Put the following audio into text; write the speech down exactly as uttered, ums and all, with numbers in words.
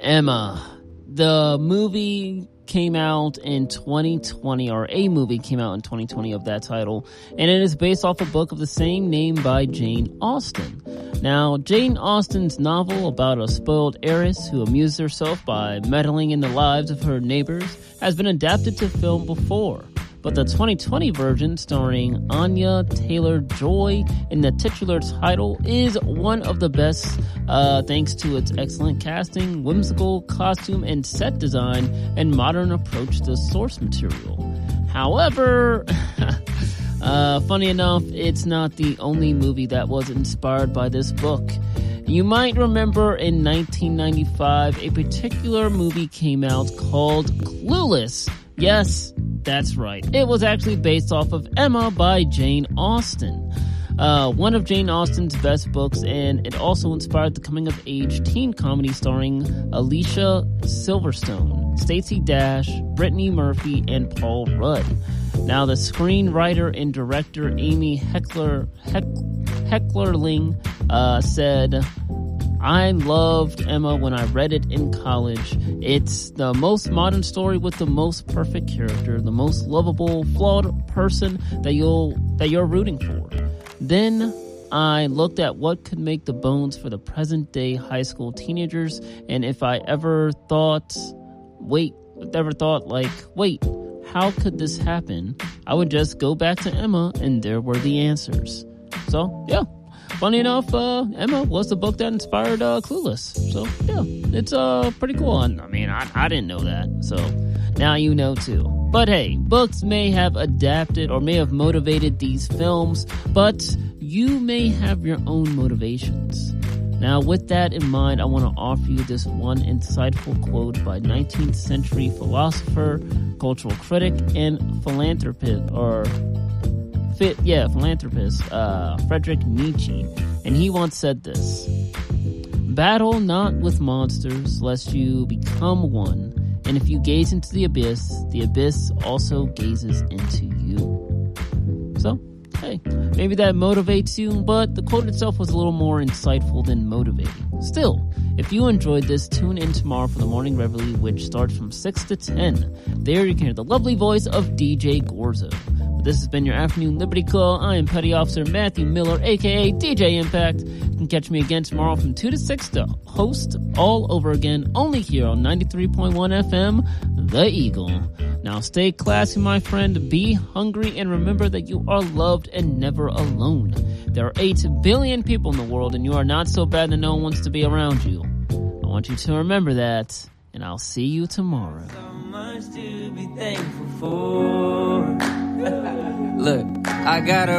Emma. The movie came out in twenty twenty, or a movie came out in twenty twenty of that title, and it is based off a book of the same name by Jane Austen. Now, Jane Austen's novel about a spoiled heiress who amused herself by meddling in the lives of her neighbors has been adapted to film before. But the twenty twenty version, starring Anya Taylor-Joy in the titular title, is one of the best uh, thanks to its excellent casting, whimsical costume and set design, and modern approach to source material. However, uh, funny enough, it's not the only movie that was inspired by this book. You might remember in nineteen ninety-five, a particular movie came out called Clueless. Yes, that's right. It was actually based off of Emma by Jane Austen. Uh, one of Jane Austen's best books, and it also inspired the coming-of-age teen comedy starring Alicia Silverstone, Stacey Dash, Brittany Murphy, and Paul Rudd. Now, the screenwriter and director Amy Heckler, Heck, Hecklerling uh, said, "I loved Emma when I read it in college. It's the most modern story with the most perfect character, the most lovable, flawed person that you'll that you're rooting for. Then I looked at what could make the bones for the present day high school teenagers, and if I ever thought, wait, ever thought like, wait, how could this happen? I would just go back to Emma, and there were the answers." So, yeah. Funny enough, uh, Emma was the book that inspired uh, Clueless. So, yeah, it's uh, pretty cool. I mean, I, I didn't know that. So, now you know too. But hey, books may have adapted or may have motivated these films, but you may have your own motivations. Now, with that in mind, I want to offer you this one insightful quote by nineteenth century philosopher, cultural critic, and philanthropist, or Fit, yeah, philanthropist, uh, Friedrich Nietzsche, and he once said this: "Battle not with monsters, lest you become one, and if you gaze into the abyss, the abyss also gazes into you." So, hey, maybe that motivates you, but the quote itself was a little more insightful than motivating. Still, if you enjoyed this, tune in tomorrow for the Morning Reveille, which starts from six to ten. There you can hear the lovely voice of D J Gorzo. This has been your Afternoon Liberty Call. I am Petty Officer Matthew Miller, aka D J Impact. You can catch me again tomorrow from two to six to host all over again, only here on ninety-three point one F M, The Eagle. Now stay classy, my friend, be hungry, and remember that you are loved and never alone. There are eight billion people in the world, and you are not so bad that no one wants to be around you. I want you to remember that, and I'll see you tomorrow. So much to be thankful for. Look, I got a